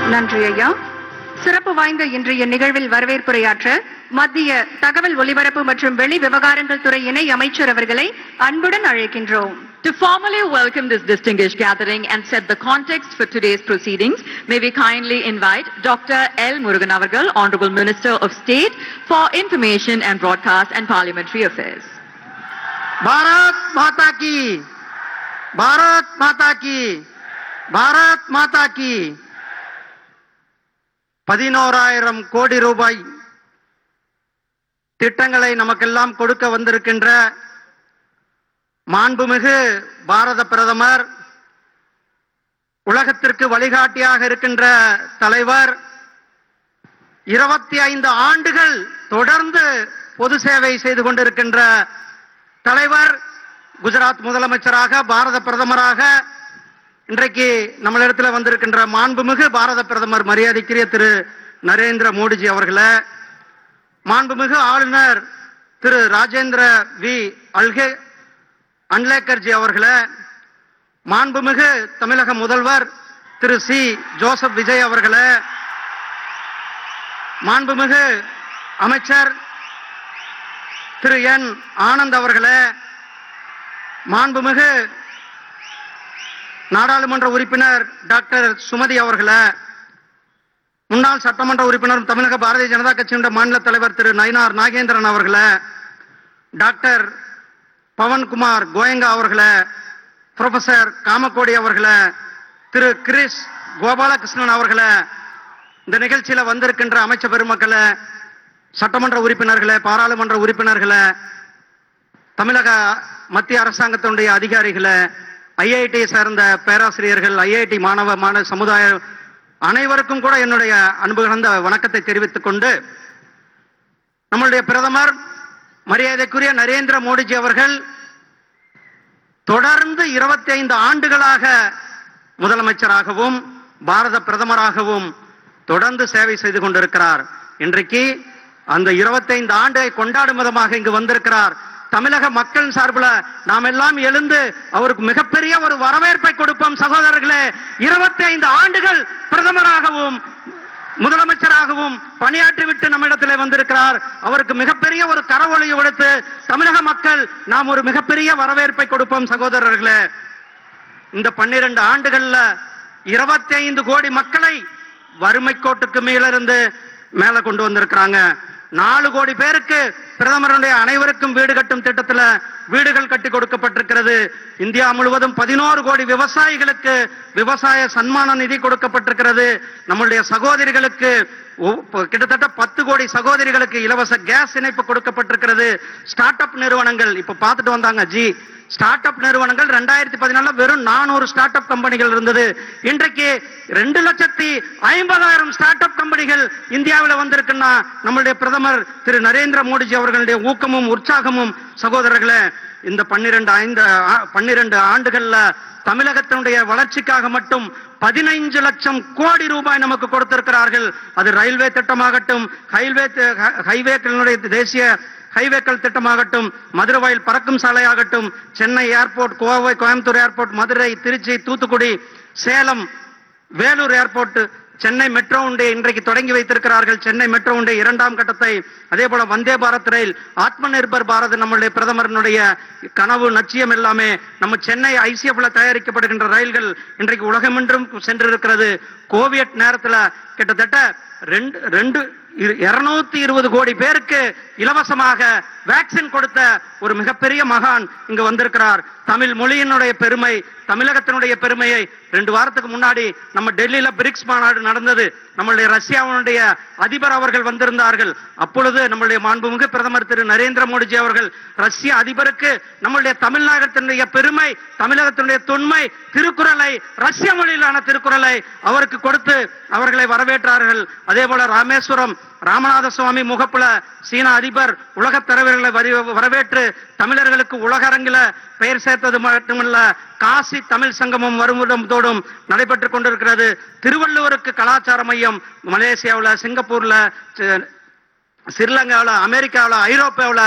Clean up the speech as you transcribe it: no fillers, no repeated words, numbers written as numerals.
நன்றி ஐயா. சிறப்பு வாய்ந்த இன்றைய நிகழ்வில் வரவேற்புரையாற்ற மத்திய தகவல் ஒலிபரப்பு மற்றும் வெளி விவகாரங்கள் துறை இணை அமைச்சர் அவர்களை அன்புடன் அழைக்கின்றோம். To formally welcome this distinguished gathering and set the context for today's proceedings, may we kindly invite Dr. L. Murugan Avargal, Honorable Minister of State for Information and Broadcast and Parliamentary Affairs. Bharat Mata Ki, Bharat Mata Ki, Bharat Mata Ki. 11,000 கோடி ரூபாய் திட்டங்களை நமக்கெல்லாம் கொடுக்க வந்திருக்கின்ற மாண்புமிகு பாரத பிரதமர், உலகத்திற்கு வழிகாட்டியாக இருக்கின்ற தலைவர், 25 ஆண்டுகள் தொடர்ந்து பொது சேவை செய்து கொண்டிருக்கின்ற தலைவர், குஜராத் முதலமைச்சராக, பாரத பிரதமராக இன்றைக்கு நம்மளிடத்தில் வந்திருக்கின்ற மாண்புமிகு பாரத பிரதமர் மரியாதைக்குரிய திரு நரேந்திர மோடிஜி அவர்களே, மாண்புமிகு ஆளுநர் திரு ராஜேந்திர வி அன்லேக்கர்ஜி அவர்களே, மாண்புமிகு தமிழக முதல்வர் திரு சி ஜோசப் விஜய் அவர்களே, மாண்புமிகு அமைச்சர் திரு என் ஆனந்த் அவர்களே, மாண்புமிகு நாடாளுமன்ற உறுப்பினர் டாக்டர் சுமதி அவர்களே, முன்னாள் சட்டமன்ற உறுப்பினரும் தமிழக பாரதிய ஜனதா கட்சியினுடைய மாநில தலைவர் திரு நயினார் நாகேந்திரன் அவர்களே, டாக்டர் பவன்குமார் கோயங்கா அவர்களே, புரொஃபசர் காமக்கோடி அவர்களே, திரு கிரிஸ் கோபாலகிருஷ்ணன் அவர்களே, இந்த நிகழ்ச்சியில வந்திருக்கின்ற அமைச்சர் பெருமக்களே, சட்டமன்ற உறுப்பினர்களே, பாராளுமன்ற உறுப்பினர்களே, தமிழக மத்திய அரசாங்கத்தினுடைய அதிகாரிகளே, ஐஐடி சார்ந்த பேராசிரியர்கள், ஐஐடி மாணவ சமுதாயம் அனைவருக்கும் கூட என்னுடைய அன்பு கலந்த வணக்கத்தை தெரிவித்துக் கொண்டு, நம்முடைய பிரதமர் மரியாதைக்குரிய நரேந்திர மோடிஜி அவர்கள் தொடர்ந்து 25 ஆண்டுகளாக முதலமைச்சராகவும் பாரத பிரதமராகவும் தொடர்ந்து சேவை செய்து கொண்டிருக்கிறார். இன்றைக்கு அந்த 25 ஆண்டை கொண்டாடும் விதமாக இங்கு வந்திருக்கிறார். தமிழக மக்கள் சார்பில் நாம் எல்லாம் எழுந்து அவருக்கு மிகப்பெரிய ஒரு வரவேற்பை கொடுப்போம். சகோதரர்களே, 25 ஆண்டுகள் பிரதமராகவும் முதலமைச்சராகவும் பணியாற்றிவிட்டு நம்மிடத்தில் வந்திருக்கிறார். அவருக்கு மிகப்பெரிய ஒரு கரவொலி கொடுத்து தமிழக மக்கள் நாம் ஒரு மிகப்பெரிய வரவேற்பை கொடுப்போம். சகோதரர்களே, இந்த 12 ஆண்டுகள்ல 25 கோடி மக்களை வறுமை கோட்டுக்கு மேல கொண்டு வந்திருக்கிறாங்க. 4 கோடி பேருக்கு பிரதமருடைய அனைவருக்கும் வீடு கட்டும் திட்டத்தில் வீடுகள் கட்டி கொடுக்கப்பட்டிருக்கிறது. இந்தியா முழுவதும் 11 கோடி விவசாயிகளுக்கு விவசாய சன்மான நிதி கொடுக்கப்பட்டிருக்கிறது. நம்முடைய சகோதரிகளுக்கு கிட்டத்தட்ட 10 கோடி சகோதரிகளுக்கு இலவச கேஸ் இணைப்பு கொடுக்கப்பட்டிருக்கிறது. ஸ்டார்ட் அப் நிறுவனங்கள் இப்ப பார்த்துட்டு வந்தாங்க ஸ்டார்ட் அப் நிறுவனங்கள் 2014 வெறும் 400 ஸ்டார்ட் அப் கம்பெனிகள் இருந்தது. இன்றைக்கு 2,50,000 ஸ்டார்ட் அப் கம்பெனிகள் இந்தியாவில் வந்திருக்குன்னா நம்முடைய பிரதமர் திரு நரேந்திர மோடிஜி அவர்களுடைய ஊக்கமும் உற்சாகமும். சகோதரர்களே, இந்த 12 ஆண்டுகள்ல தமிழகத்தினுடைய வளர்ச்சிக்காக மட்டும் 15 லட்சம் கோடி ரூபாய் நமக்கு கொடுத்திருக்கிறார்கள். அது ரயில்வே திட்டமாகட்டும், ஹைவேக்களுடைய தேசிய ஹைவேக்கள் திட்டமாகட்டும், மதுரவாயில் பறக்கும் சாலையாகட்டும், Chennai airport, Kovai, Coimbatore airport, Madurai, Trichy, Thoothukudi, Salem, Vellore airport, Chennai metro உண்டை இன்றைக்கு தொடங்கி வைத்திருக்கிறார்கள். சென்னை மெட்ரோ உண்டை 2ஆம் கட்டத்தை, அதே போல வந்தே பாரத் ரயில், ஆத்ம நிர்பர் பாரத் நம்முடைய பிரதமருடைய கனவு லட்சியம் எல்லாமே நம்ம சென்னை ஐசிஎஃப்ல தயாரிக்கப்படுகின்ற ரயில்கள் இன்றைக்கு உலகமென்றும் சென்றிருக்கிறது. கோவிட் நேரத்தில் கிட்டத்தட்ட 220 கோடி பேருக்கு இலவசமாக வேக்சின் கொடுத்த ஒரு மிகப்பெரிய மகான் இங்கு வந்திருக்கிறார். தமிழ் மொழியினுடைய பெருமை, தமிழகத்தினுடைய பெருமையை 2 வாரத்துக்கு முன்னாடி நம்ம டெல்லியில பிரிக்ஸ் மாநாடு நடந்தது. நம்மளுடைய ரஷ்யாவுடைய அதிபர் அவர்கள் வந்திருந்தார்கள். அப்பொழுது நம்முடைய மாண்புமிகு பிரதமர் திரு நரேந்திர மோடிஜி அவர்கள் ரஷ்ய அதிபருக்கு நம்முடைய தமிழ்நாட்டினுடைய பெருமை, தமிழகத்தினுடைய தொன்மை, திருக்குறளை, ரஷ்ய மொழியிலான திருக்குறளை அவருக்கு கொடுத்து அவர்களை வரவேற்றார்கள். அதே போல ராமேஸ்வரம் ராமநாத சுவாமி முகப்புல சீன அதிபர் உலகத் தலைவர்களை வரவேற்று தமிழர்களுக்கு உலக அரங்கில பெயர் சேர்த்தது மட்டுமல்ல, காசி தமிழ் சங்கமம் வருடத்தோடும் நடைபெற்றுக் கொண்டிருக்கிறது. திருவள்ளுவருக்கு கலாச்சார மையம் மலேசியாவில், சிங்கப்பூர்ல, ஸ்ரீலங்காவில், அமெரிக்காவில், ஐரோப்பாவில்